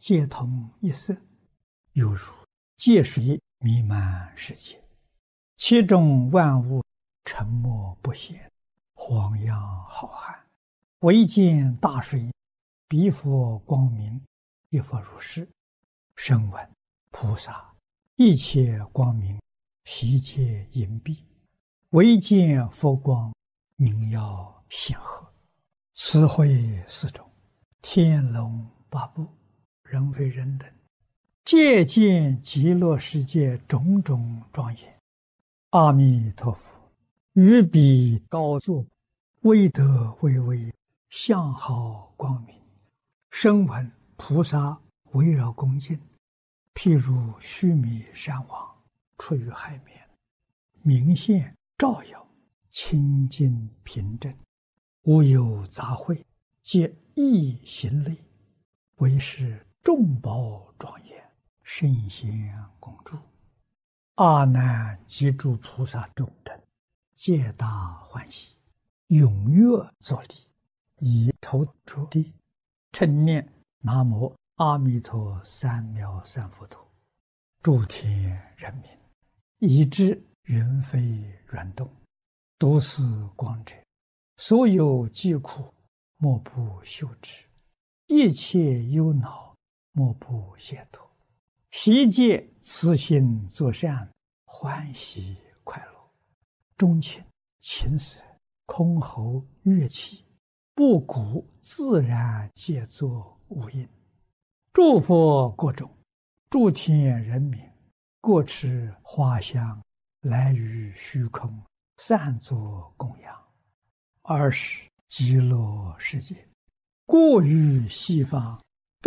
皆同一色，犹如界水弥漫世界，其中万物沉默不显，晃漾浩瀚。唯见大水，彼佛光明，亦复如是。声闻菩萨，一切光明，悉皆隐蔽，唯见佛光，明耀显赫。此会四种，天龙八部，人非人等，皆见极乐世界种种庄严。阿弥陀佛于彼高坐，威德巍巍，相好光明。声闻菩萨围绕恭敬，譬如须弥山王出于海面，明现照耀，清净平正，无有杂秽，皆一行类，为是众宝庄严，圣贤共住。阿难及诸菩萨众等，皆大欢喜，踊跃作礼，以头着地，称念南无阿弥陀三藐三佛陀。诸天人民，以至云飞软动，都是光者，所有疾苦，莫不休止；一切忧恼，莫不解脱。悉皆慈心作善，欢喜快乐。钟磬、琴瑟、箜篌、乐器，布谷自然皆作无应。诸佛国中，诸天人民，各持花香，来于虚空，散作供养。尔时极乐世界，过于西方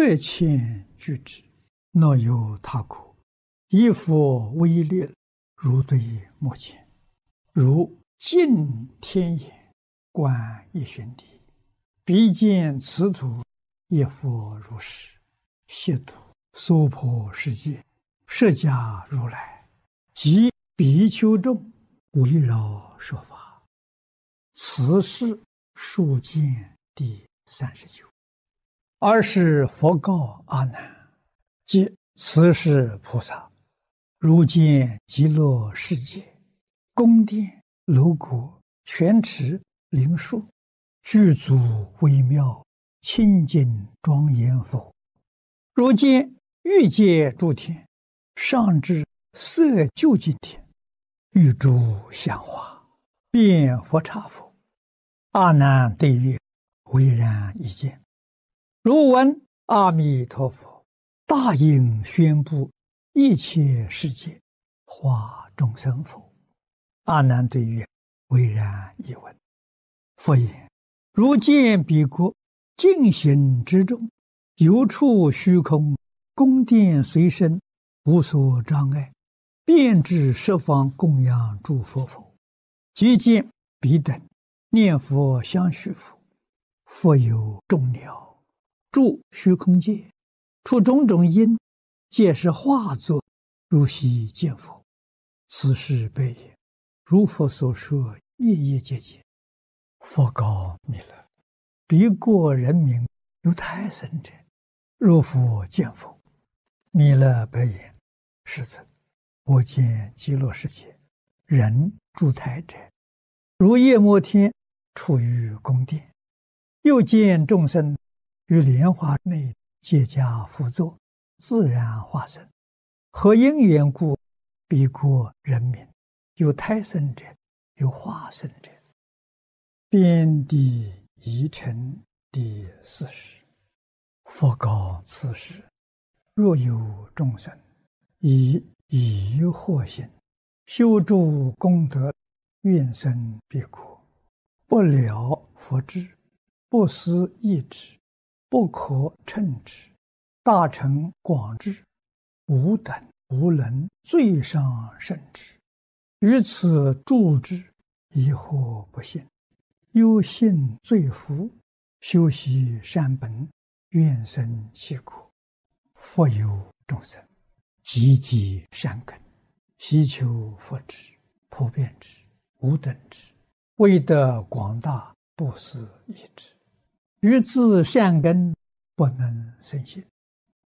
8,000俱胝，若有他国，以佛威力，如对目前，如镜天眼，观一旬地，彼见此土，亦复如是。悉土娑婆世界，释迦如来及比丘众，围绕说法。此是数见第39。尔时佛告阿难：即此是菩萨，如见极乐世界，宫殿、楼阁、泉池、灵树，具足微妙，清净庄严否？如见欲界诸天，上至色究竟天，欲诸香花，遍佛刹否？阿难对曰：唯然一见。如闻阿弥陀佛大应宣布一切世界，化众生否？阿难对曰：唯然一闻。佛言：如见彼国净行之中，有处虚空，宫殿随身，无所障碍，遍至十方供养诸佛否？即见彼等念佛相续否？复有众鸟住虚空界，出种种因，皆是化作，如悉见否？此是悲也。如佛所说，夜夜皆见。佛告弥勒：彼国人民有胎生者，若复见否？弥勒白言：世尊，我见极乐世界人住胎者，如夜摩天处于宫殿，又见众生于莲花内皆加趺坐，自然化身。何因缘故？彼国人民有胎生者，有化身者。遍地疑尘第40。佛告此时：若有众生以疑惑心，修诸功德，愿生彼国，不了佛智，不思议之，不可称之，大乘广智，无等无能，最上甚至。于此住之，疑惑不信，忧信罪福，修习善本，愿生其国。复有众生积极善根，希求佛智，普遍之，无等之，为得广大，不思议之。于自善根不能生信，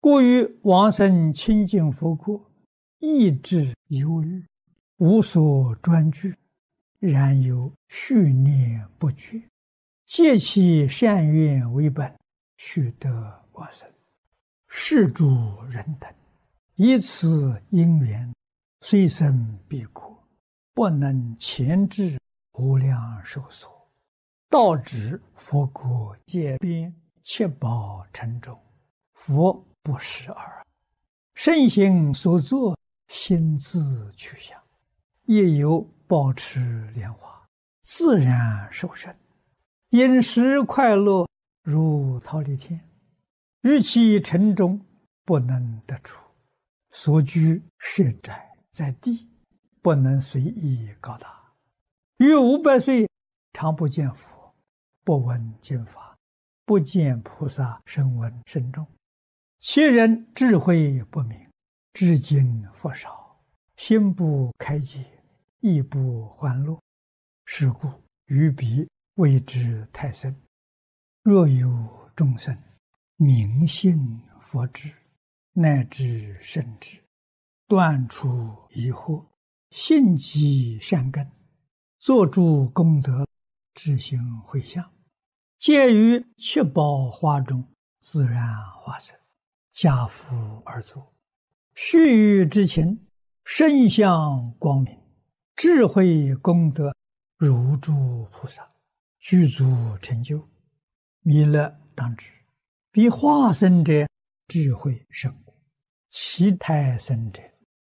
故于往生清净佛国，意志忧虑，无所专具，然有续念不绝，借其善愿为本，须得往生。是诸人等，以此因缘，虽生彼国，不能前至无量寿所，到指佛国界边，七宝城中，佛不识耳。圣行所作，心自去向，亦有保持莲花，自然受生，饮食快乐，如忉利天。于其城中，不能得出，所居设宅在地，不能随意高大。逾500岁，常不见佛，不闻经法，不见菩萨声闻声众。其人智慧不明，至今佛少，心不开解，亦不欢乐。是故于彼谓之太甚。若有众生明信佛智，乃至圣智，断除疑惑，信积善根，作诸功德，自行回向，皆于七宝花中自然化身，家父而坐，须臾之情，身相光明，智慧功德如诸菩萨，具足成就。弥勒当知，彼化身者智慧甚故，其胎生者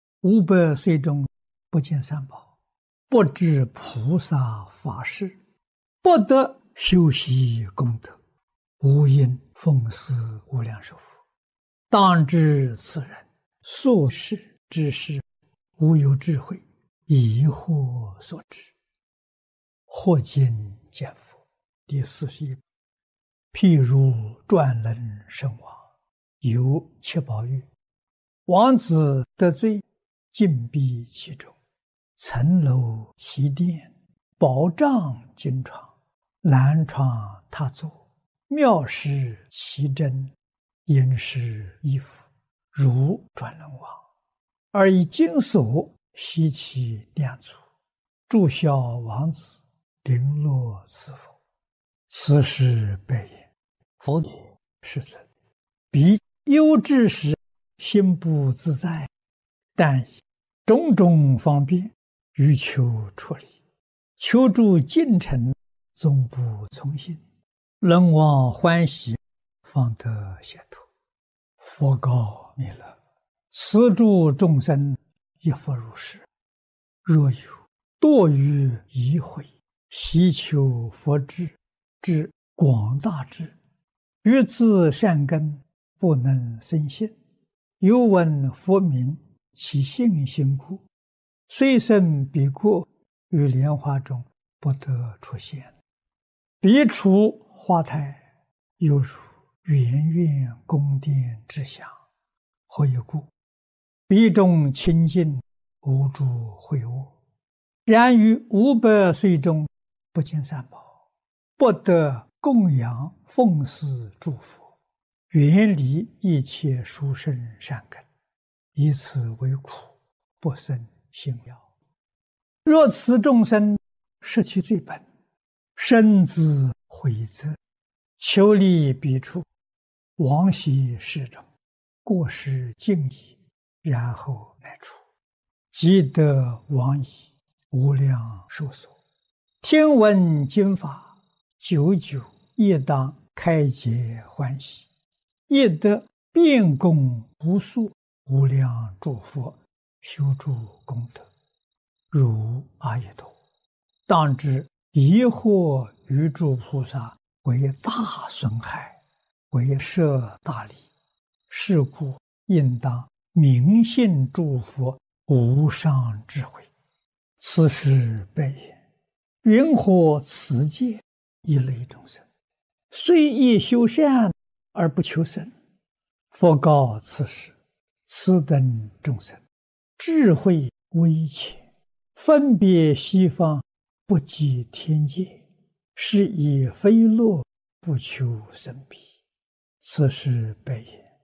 500岁中不见三宝，不知菩萨法事，不得修习功德，无因奉祀无量寿佛。当知此人所事之事，无有智慧，疑惑所致。或今见佛第41。譬如转轮圣王，有七宝玉，王子得罪，禁闭其中，层楼其殿，宝帐金床，蓝床榻座，妙饰其珍，殷实衣服，如转轮王，而以金锁悉其两足，祝孝王子，绫罗赐佛。此时白言：佛也，世尊，彼忧至时，心不自在，但以种种方便，欲求出离，求助近臣，终不从心。人望欢喜，方得解脱。佛告弥勒：此诸众生，亦复如是。若有堕于疑悔，希求佛智，至广大智，于自善根，不能生信，有闻佛名，其信心故，虽生彼国，于莲花中不得出现。彼处花台，犹如圆圆宫殿之祥。何以故？彼中清净，无诸秽恶。然于500岁中，不见三宝，不得供养奉祀诸佛，远离一切殊胜善根，以此为苦，不生信了。若此众生失其罪本，深自悔责，求离彼处，往昔世中，过失尽已，然后乃出，即得往矣，无量寿所。听闻经法，久久亦当开解欢喜，亦得遍供无数无量诸佛，修诸功德，如阿逸陀。当知疑惑于诸菩萨，为大损害，为摄大利。是故应当明信诸佛无上智慧。此时白言：云何此界一类众生，虽亦修善而不求生？佛告此时：此等众生，智慧微浅，分别西方，不及天界，是以非乐不求生彼。此时白言：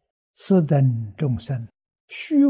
此等众生，虚